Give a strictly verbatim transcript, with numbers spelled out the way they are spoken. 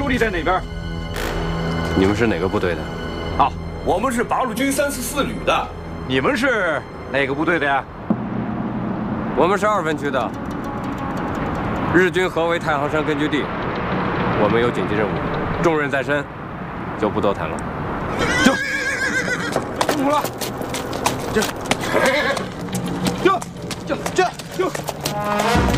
力在哪边？ 你们是哪个部队的？ 啊， 我们是八路军三十四旅的。 你们是哪个部队的呀？ 我们是二分区的。日军合围太行山根据地，我们有紧急任务，重任在身，就不多谈了。 就，辛苦了。就，就，就，就，就。